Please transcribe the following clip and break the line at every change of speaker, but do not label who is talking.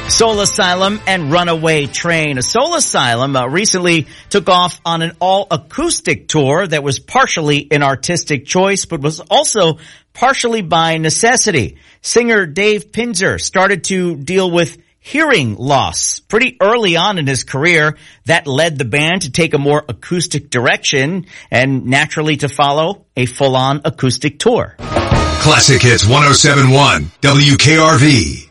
Soul Asylum and Runaway Train. Soul Asylum recently took off on an all-acoustic tour that was partially an artistic choice, but was also partially by necessity. Singer Dave Pinzer started to deal with hearing loss pretty early on in his career. That led the band to take a more acoustic direction and naturally to follow a full-on acoustic tour.
Classic Hits 107.1 WKRV.